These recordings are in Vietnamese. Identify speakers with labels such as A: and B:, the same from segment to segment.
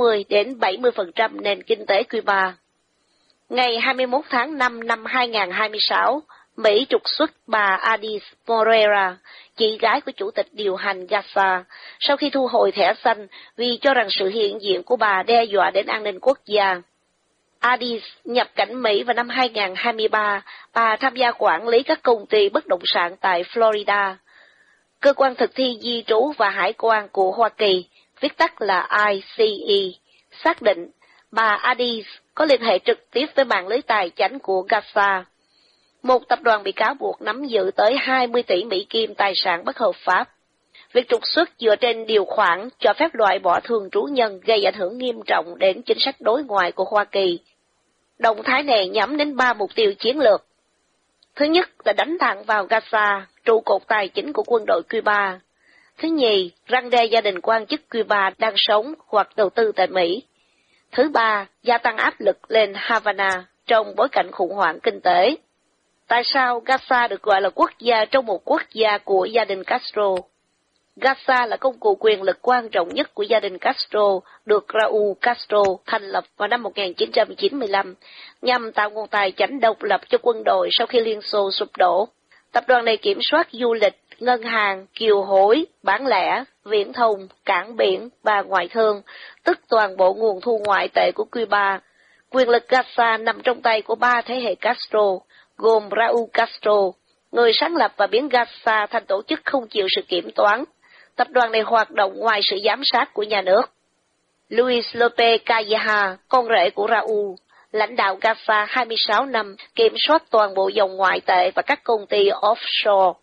A: 60 đến 70% nền kinh tế Cuba. Ngày 21 tháng 5 năm 2026, Mỹ trục xuất bà Adis Morera, chị gái của chủ tịch điều hành Gaza, sau khi thu hồi thẻ xanh vì cho rằng sự hiện diện của bà đe dọa đến an ninh quốc gia. Adis nhập cảnh Mỹ vào năm 2023, bà tham gia quản lý các công ty bất động sản tại Florida. Cơ quan thực thi di trú và hải quan của Hoa Kỳ, viết tắt là ICE, xác định bà Adis có liên hệ trực tiếp với mạng lưới tài chánh của Gaza. Một tập đoàn bị cáo buộc nắm giữ tới 20 tỷ Mỹ Kim tài sản bất hợp pháp. Việc trục xuất dựa trên điều khoản cho phép loại bỏ thường trú nhân gây ảnh hưởng nghiêm trọng đến chính sách đối ngoại của Hoa Kỳ. Động thái này nhắm đến 3 mục tiêu chiến lược. Thứ nhất là đánh thẳng vào Gaza, trụ cột tài chính của quân đội Cuba. Thứ nhì, răn đe gia đình quan chức Cuba đang sống hoặc đầu tư tại Mỹ. Thứ ba, gia tăng áp lực lên Havana trong bối cảnh khủng hoảng kinh tế. Tại sao Gaza được gọi là quốc gia trong một quốc gia của gia đình Castro? Gaza là công cụ quyền lực quan trọng nhất của gia đình Castro, được Raúl Castro thành lập vào năm 1995, nhằm tạo nguồn tài chánh độc lập cho quân đội sau khi Liên Xô sụp đổ. Tập đoàn này kiểm soát du lịch, ngân hàng, kiều hối, bán lẻ, viễn thông, cảng biển và ngoại thương, tức toàn bộ nguồn thu ngoại tệ của Cuba. Quyền lực Gaza nằm trong tay của 3 thế hệ Castro, gồm Raúl Castro, người sáng lập và biến Gaza thành tổ chức không chịu sự kiểm toán. Tập đoàn này hoạt động ngoài sự giám sát của nhà nước. Luis López Calleja, con rể của Raúl, lãnh đạo Gaza 26 năm, kiểm soát toàn bộ dòng ngoại tệ và các công ty offshore.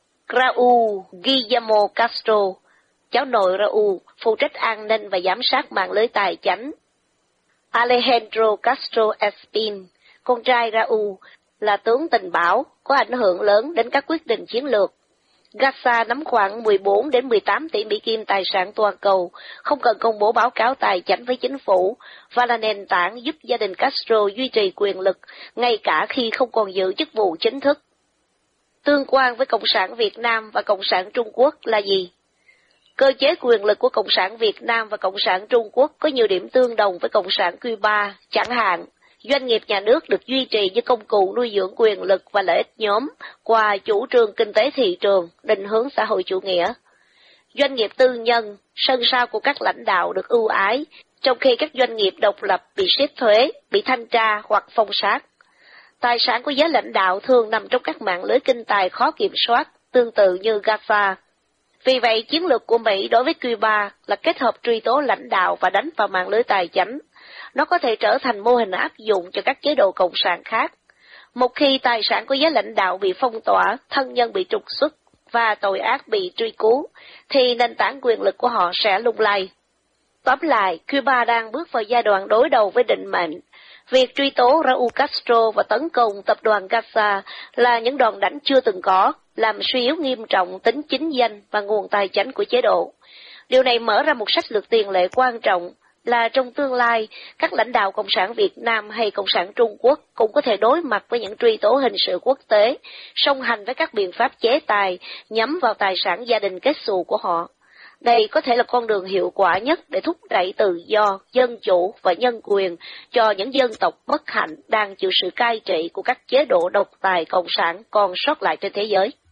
A: Raúl Guillermo Castro, cháu nội Raúl, phụ trách an ninh và giám sát mạng lưới tài chánh. Alejandro Castro Espín, con trai Raúl, là tướng tình báo, có ảnh hưởng lớn đến các quyết định chiến lược. Gaza nắm khoảng 14 đến 18 tỷ Mỹ Kim tài sản toàn cầu, không cần công bố báo cáo tài chánh với chính phủ, và là nền tảng giúp gia đình Castro duy trì quyền lực, ngay cả khi không còn giữ chức vụ chính thức. Tương quan với Cộng sản Việt Nam và Cộng sản Trung Quốc là gì? Cơ chế quyền lực của Cộng sản Việt Nam và Cộng sản Trung Quốc có nhiều điểm tương đồng với Cộng sản Cuba, chẳng hạn, doanh nghiệp nhà nước được duy trì như công cụ nuôi dưỡng quyền lực và lợi ích nhóm qua chủ trương kinh tế thị trường, định hướng xã hội chủ nghĩa. Doanh nghiệp tư nhân, sân sau của các lãnh đạo được ưu ái, trong khi các doanh nghiệp độc lập bị siết thuế, bị thanh tra hoặc phong sát. Tài sản của giới lãnh đạo thường nằm trong các mạng lưới kinh tài khó kiểm soát, tương tự như Gaza. Vì vậy, chiến lược của Mỹ đối với Cuba là kết hợp truy tố lãnh đạo và đánh vào mạng lưới tài chánh. Nó có thể trở thành mô hình áp dụng cho các chế độ cộng sản khác. Một khi tài sản của giới lãnh đạo bị phong tỏa, thân nhân bị trục xuất và tội ác bị truy cứu, thì nền tảng quyền lực của họ sẽ lung lay. Tóm lại, Cuba đang bước vào giai đoạn đối đầu với định mệnh. Việc truy tố Raúl Castro và tấn công tập đoàn Gaza là những đòn đánh chưa từng có, làm suy yếu nghiêm trọng tính chính danh và nguồn tài chánh của chế độ. Điều này mở ra một sách lược tiền lệ quan trọng, là trong tương lai, các lãnh đạo Cộng sản Việt Nam hay Cộng sản Trung Quốc cũng có thể đối mặt với những truy tố hình sự quốc tế, song hành với các biện pháp chế tài nhắm vào tài sản gia đình kết xù của họ. Đây có thể là con đường hiệu quả nhất để thúc đẩy tự do, dân chủ và nhân quyền cho những dân tộc bất hạnh đang chịu sự cai trị của các chế độ độc tài cộng sản còn sót lại trên thế giới.